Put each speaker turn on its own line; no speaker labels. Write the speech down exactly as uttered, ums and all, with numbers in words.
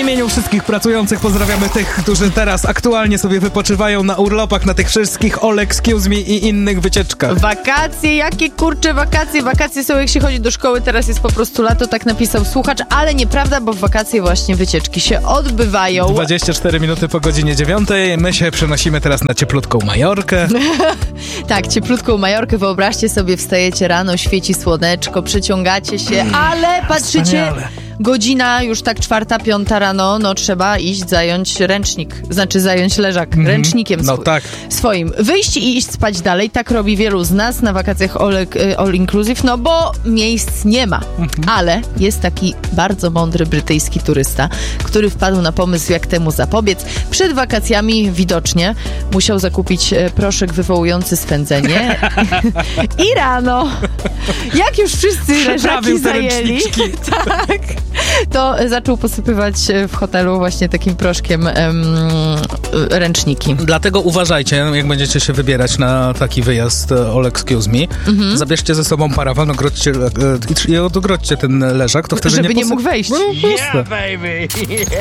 imieniu wszystkich pracujących pozdrawiamy tych, którzy teraz aktualnie sobie wypoczywają na urlopach, na tych wszystkich all excuse me i innych wycieczkach.
Wakacje, jakie kurcze wakacje? Wakacje są jak się chodzi do szkoły, teraz jest po prostu lato, tak napisał słuchacz, ale nieprawda, bo w wakacje właśnie wycieczki się odbywają.
dwadzieścia cztery minuty po godzinie dziewiątej, my się przenosimy teraz na cieplutką Majorkę.
Tak, cieplutką Majorkę, wyobraźcie sobie, wstajecie rano, świeci słoneczko, przyciągacie się, ale patrzycie...
Wspaniale.
Godzina już tak czwarta, piąta rano, no trzeba iść zająć ręcznik, znaczy zająć leżak
Mhm.
ręcznikiem
No
sw-
tak.
swoim. Wyjść i iść spać dalej, tak robi wielu z nas na wakacjach all, all inclusive, no bo miejsc nie ma.
Mhm.
Ale jest taki bardzo mądry brytyjski turysta, który wpadł na pomysł, jak temu zapobiec. Przed wakacjami widocznie musiał zakupić e, proszek wywołujący swędzenie i rano, jak już wszyscy leżaki
Przeprawił te
zajęli,
ręczniczki.
tak, to zaczął posypywać w hotelu właśnie takim proszkiem em, ręczniki.
Dlatego uważajcie, jak będziecie się wybierać na taki wyjazd e, all excuse me. Mhm. Zabierzcie ze sobą parawan, ogrodźcie, e, i, i odgrodźcie ten leżak, to wtedy
Żeby
nie,
nie
posy-
mógł wejść.
No, proste.
baby.